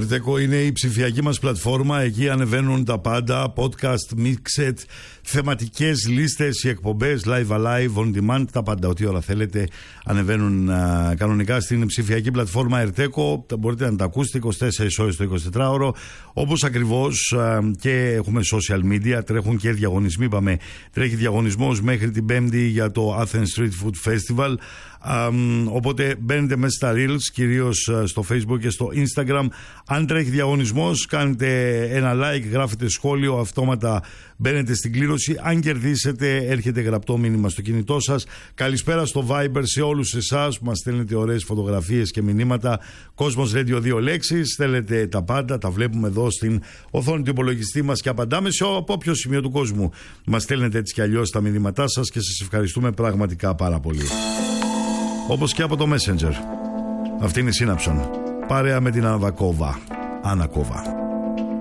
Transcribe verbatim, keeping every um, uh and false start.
Ερτέκο είναι η ψηφιακή μας πλατφόρμα. Εκεί ανεβαίνουν τα πάντα, podcast, mixed, θεματικές λίστες, οι εκπομπές, live alive, on demand, τα πάντα, ό,τι ώρα θέλετε ανεβαίνουν α, κανονικά στην ψηφιακή πλατφόρμα Ερτέκο. Μπορείτε να τα ακούσετε είκοσι τέσσερις ώρες το εικοσιτετράωρο, όπως ακριβώς α, και έχουμε social media, τρέχουν και διαγωνισμοί, είπαμε, τρέχει διαγωνισμός μέχρι την Πέμπτη για το Athens Street Food Festival. Um, οπότε μπαίνετε μέσα στα Reels, κυρίως uh, στο Facebook και στο Instagram. Αν τρέχει διαγωνισμός, κάνετε ένα like, γράφετε σχόλιο, αυτόματα μπαίνετε στην κλήρωση. Αν κερδίσετε, έρχεται γραπτό μήνυμα στο κινητό σας. Καλησπέρα στο Viber σε όλους εσάς που μας στέλνετε ωραίες φωτογραφίες και μηνύματα. Κόσμος Radio δύο λέξεις, στέλνετε τα πάντα, τα βλέπουμε εδώ στην οθόνη του υπολογιστή μας και απαντάμε σε από όποιο σημείο του κόσμου. Μας στέλνετε έτσι κι αλλιώς τα μηνύματά σας και σας ευχαριστούμε πραγματικά πάρα πολύ. Όπως και από το Messenger. Αυτή είναι η Σύναψον. Παρέα με την Αναβακόβα. Ανακόβα.